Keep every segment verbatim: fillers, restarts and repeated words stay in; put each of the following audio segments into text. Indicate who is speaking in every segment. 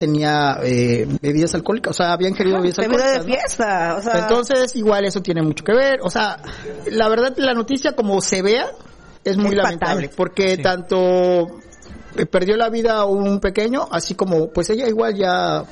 Speaker 1: tenía eh, bebidas alcohólicas, o sea, habían querido bebidas
Speaker 2: bebida
Speaker 1: alcohólicas.
Speaker 2: de fiesta,
Speaker 1: ¿no?
Speaker 2: o sea.
Speaker 1: Entonces, igual eso tiene mucho que ver, o sea, la verdad la noticia como se vea es muy
Speaker 2: Es
Speaker 1: lamentable,
Speaker 2: fatal.
Speaker 1: porque
Speaker 3: Sí.
Speaker 1: tanto eh, perdió la vida un pequeño, así como pues ella igual ya,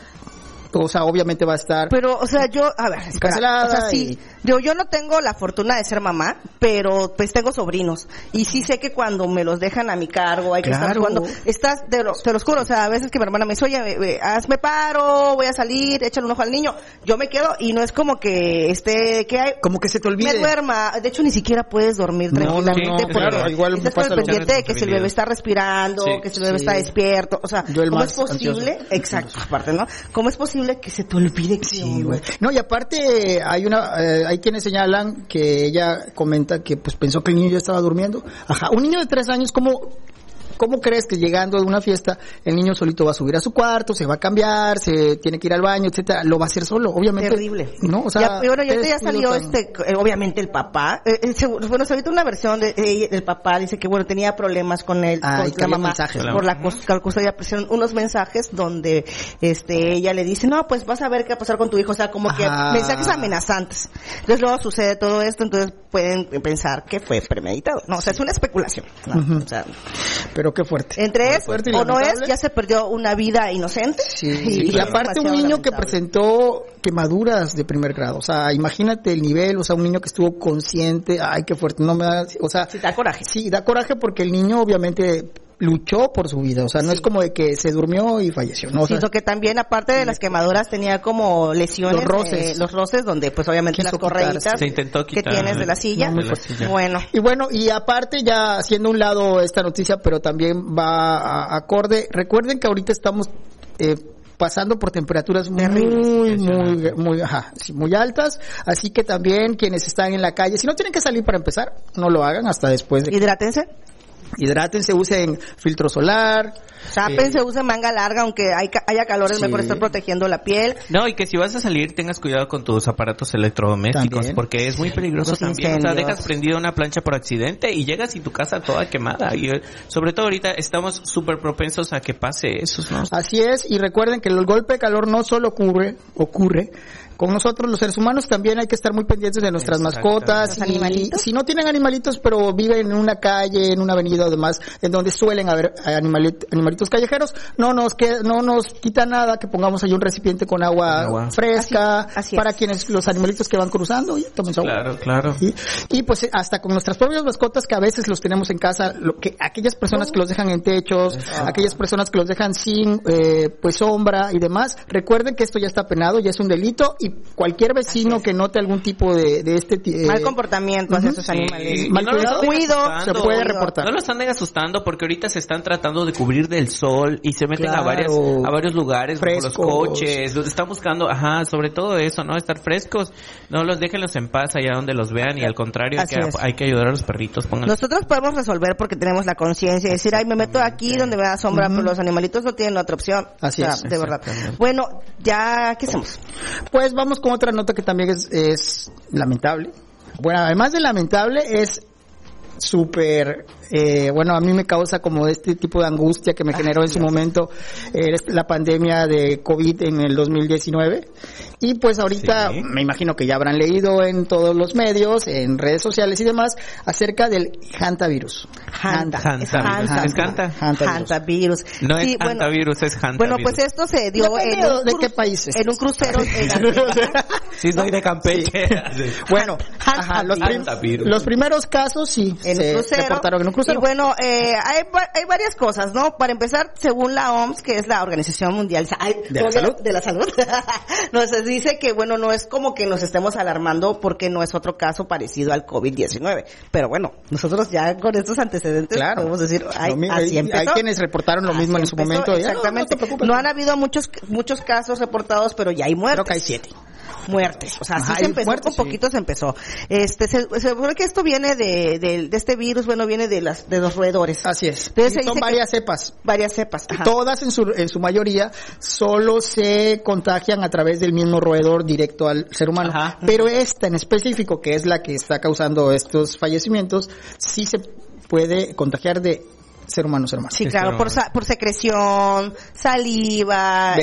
Speaker 1: o sea, obviamente va a estar
Speaker 2: Pero, o sea, yo, a ver, espera,
Speaker 1: Cancelada
Speaker 2: o sea, sí,
Speaker 1: y-
Speaker 2: yo, yo no tengo la fortuna de ser mamá, pero pues tengo sobrinos, y sí sé que cuando me los dejan a mi cargo, hay que estar
Speaker 1: Claro.
Speaker 2: jugando, estás, te lo, te los juro, o sea, a veces que mi hermana me dice, oye, eh, eh, hazme paro, voy a salir, échale un ojo al niño, yo me quedo, y no es como que esté, que hay,
Speaker 1: como que se te olvide.
Speaker 2: me duerma, de hecho ni siquiera puedes dormir
Speaker 1: No, no,
Speaker 2: tranquilamente,
Speaker 3: no,
Speaker 2: porque
Speaker 3: claro,
Speaker 1: igual
Speaker 2: estás
Speaker 1: pasa
Speaker 2: con el
Speaker 1: lo
Speaker 2: pendiente de que si el bebé está respirando,
Speaker 3: Sí.
Speaker 2: que si el bebé
Speaker 1: Sí.
Speaker 2: está despierto, o sea,
Speaker 1: Yo el
Speaker 2: ¿cómo
Speaker 1: más
Speaker 2: es posible?
Speaker 1: ansioso.
Speaker 2: Exacto, aparte, ¿no? ¿Cómo es posible que se te olvide que
Speaker 1: Sí, güey. No, y aparte hay una, eh, hay quienes señalan que ella comenta que pues pensó que el niño ya estaba durmiendo. Ajá, un niño de tres años, ¿cómo, cómo crees que llegando de una fiesta el niño solito va a subir a su cuarto, se va a cambiar, se tiene que ir al baño, etcétera? Lo va a hacer solo, obviamente.
Speaker 2: Terrible.
Speaker 1: No, o sea,
Speaker 2: ya, bueno, ya,
Speaker 1: es
Speaker 2: ya salió
Speaker 1: tan-
Speaker 2: este, eh, obviamente el papá, eh, eh, seguro- bueno, se ahorita una versión de, eh, del papá, dice que bueno, tenía problemas con él,
Speaker 1: Ah, y
Speaker 2: con
Speaker 1: que
Speaker 2: la
Speaker 1: había
Speaker 2: mamá,
Speaker 1: mensajes,
Speaker 3: ¿no?
Speaker 2: por la, cus- la custodia, pusieron unos mensajes donde, este, ella le dice, no, pues vas a ver qué va a pasar con tu hijo, o sea, como que
Speaker 1: Ajá.
Speaker 2: mensajes amenazantes. Entonces luego sucede todo esto, entonces pueden pensar que fue premeditado. No, o sea, es una especulación, ¿no?
Speaker 1: Ujú.
Speaker 2: O sea,
Speaker 1: Pero qué fuerte.
Speaker 2: entre es
Speaker 1: fuerte y
Speaker 2: o no es,
Speaker 1: lamentable.
Speaker 2: ya se perdió una vida inocente.
Speaker 1: Sí,
Speaker 2: y,
Speaker 1: y aparte un
Speaker 2: demasiado
Speaker 1: niño que
Speaker 2: lamentable.
Speaker 1: presentó quemaduras de primer grado, o sea, imagínate el nivel, o sea, un niño que estuvo consciente, ay, qué fuerte, no me da, o sea,
Speaker 2: Sí, da coraje.
Speaker 1: sí, da coraje porque el niño obviamente luchó por su vida, o sea, no
Speaker 2: Sí.
Speaker 1: es como de que se durmió y falleció, ¿no? O sea,
Speaker 2: Sino que también, aparte de las quemaduras, tenía como lesiones,
Speaker 1: Los roces.
Speaker 2: eh, los roces, donde pues obviamente
Speaker 1: Quiso
Speaker 2: las correitas
Speaker 1: quitarse.
Speaker 3: Se intentó
Speaker 2: que
Speaker 3: quitar
Speaker 2: tienes de la silla.
Speaker 3: de la silla.
Speaker 2: Bueno,
Speaker 1: y bueno, y aparte ya haciendo a un lado esta noticia, pero también va a- acorde, recuerden que ahorita estamos eh, pasando por temperaturas muy, muy, muy, ajá, sí, muy altas, así que también quienes están en la calle, si no tienen que salir para empezar, no lo hagan hasta después de
Speaker 2: hidrátense,
Speaker 1: hidrátense, usen filtro solar,
Speaker 2: tápense, usen manga larga, aunque hay, ca- haya calor, es
Speaker 1: Sí.
Speaker 2: mejor estar protegiendo la piel.
Speaker 3: No, y que si vas a salir tengas cuidado con tus aparatos electrodomésticos,
Speaker 1: También.
Speaker 3: porque es muy peligroso
Speaker 2: Los
Speaker 3: también. O sea,
Speaker 2: incendios.
Speaker 3: dejas prendida una plancha por accidente y llegas y tu casa toda quemada. Y eh, sobre todo ahorita estamos súper propensos a que pase eso, ¿no?
Speaker 1: así es, y recuerden que el golpe de calor no solo ocurre, ocurre con nosotros los seres humanos, también hay que estar muy pendientes de nuestras mascotas,
Speaker 2: ¿Los
Speaker 1: y
Speaker 2: animalitos?
Speaker 1: si no tienen animalitos pero viven en una calle, en una avenida o demás, en donde suelen haber animalit- animalitos callejeros, no nos que, no nos quita nada que pongamos ahí un recipiente con agua,
Speaker 3: Con agua.
Speaker 1: fresca,
Speaker 2: Así- así
Speaker 1: para
Speaker 2: es.
Speaker 1: quienes, los animalitos que van cruzando, y tomen su agua.
Speaker 3: Claro, claro.
Speaker 1: Y, y pues eh, hasta con nuestras propias mascotas que a veces los tenemos en casa, lo que aquellas personas que los dejan en techos, aquellas personas que los dejan sin eh, pues sombra y demás, recuerden que esto ya está penado, ya es un delito, y cualquier vecino que note algún tipo de, de este ti- eh,
Speaker 2: Mal comportamiento hacia estos
Speaker 3: Sí,
Speaker 2: animales.
Speaker 3: y
Speaker 1: Mal
Speaker 3: no los
Speaker 1: cuidado,
Speaker 3: anden
Speaker 2: cuido,
Speaker 3: asustando.
Speaker 1: se puede
Speaker 2: cuido.
Speaker 1: reportar.
Speaker 3: No los anden asustando porque ahorita se están tratando de cubrir del sol y se meten
Speaker 1: Claro.
Speaker 3: a varias a varios lugares, bajo los
Speaker 1: Frescos.
Speaker 3: coches, los están buscando, ajá, sobre todo eso, ¿no? Estar frescos, no los déjenlos en paz allá donde los vean y al contrario hay
Speaker 2: Así
Speaker 3: que,
Speaker 2: es.
Speaker 3: hay que ayudar a los perritos, pongan
Speaker 2: Nosotros podemos resolver porque tenemos la conciencia y decir, ay, me meto aquí donde me da sombra,
Speaker 1: Ujú.
Speaker 2: pero los animalitos no tienen otra opción.
Speaker 1: Así
Speaker 2: O sea,
Speaker 1: es,
Speaker 2: de verdad.
Speaker 3: exactamente.
Speaker 2: Bueno, ya, ¿qué hacemos?
Speaker 1: Pues vamos con otra nota que también es, es lamentable. Bueno, además de lamentable, es súper, eh, bueno, a mí me causa como este tipo de angustia que me generó en su momento eh, la pandemia de COVID en el dos mil diecinueve. Y pues ahorita
Speaker 3: Sí.
Speaker 1: me imagino que ya habrán leído en todos los medios, en redes sociales y demás, acerca del hantavirus.
Speaker 2: Hanta.
Speaker 3: Hanta.
Speaker 2: Es Hanta.
Speaker 3: ¿Es Hanta?
Speaker 1: Hantavirus.
Speaker 2: Hantavirus.
Speaker 3: No es
Speaker 2: Sí, bueno,
Speaker 3: hantavirus, es hantavirus.
Speaker 2: Bueno, pues esto se dio
Speaker 1: Depende
Speaker 2: en un,
Speaker 1: de
Speaker 2: cru-
Speaker 1: qué país es.
Speaker 2: en un crucero. en-
Speaker 3: Sí, soy de Campeche.
Speaker 1: Bueno,
Speaker 2: Han-
Speaker 1: ajá, los, prim-
Speaker 3: hantavirus.
Speaker 1: los primeros casos sí
Speaker 2: en
Speaker 1: se
Speaker 2: un crucero.
Speaker 1: reportaron en un crucero.
Speaker 2: Y bueno, eh, hay, va- hay varias cosas, ¿no? Para empezar, según la O M S, que es la Organización Mundial ay,
Speaker 1: ¿De la
Speaker 2: ¿cómo que
Speaker 1: Salud?
Speaker 2: de la salud, nos dice que, bueno, no es como que nos estemos alarmando porque no es otro caso parecido al COVID diecinueve. Pero bueno, nosotros ya con estos antecedentes
Speaker 1: Claro.
Speaker 2: podemos decir, ay,
Speaker 1: Lo mi-
Speaker 2: así
Speaker 1: hay,
Speaker 2: empezó.
Speaker 1: hay quienes reportaron lo mismo
Speaker 2: Así
Speaker 1: en su
Speaker 2: empezó,
Speaker 1: momento. y, ah,
Speaker 2: Exactamente.
Speaker 1: No, no te preocupes.
Speaker 2: No han habido muchos muchos casos reportados, pero ya hay muertes.
Speaker 1: Creo que hay siete.
Speaker 2: Muertes. O sea, así
Speaker 1: Ajá,
Speaker 2: se
Speaker 1: hay
Speaker 2: empezó,
Speaker 1: muertes,
Speaker 2: con
Speaker 1: sí.
Speaker 2: poquito se empezó. Este, se, se supone que esto viene de, de, de este virus, bueno, viene de las, de los roedores.
Speaker 1: Así es.
Speaker 2: Entonces se
Speaker 1: Y son
Speaker 2: dice que-
Speaker 1: varias cepas.
Speaker 2: Varias cepas. Ajá.
Speaker 1: Todas en su, en su mayoría solo se contagian a través del mismo roedor directo al ser humano.
Speaker 3: Ajá.
Speaker 1: Pero esta en específico, que es la que está causando estos fallecimientos, sí se puede contagiar de ser humano a ser humano.
Speaker 2: Sí, claro, por, sa- por secreción, saliva,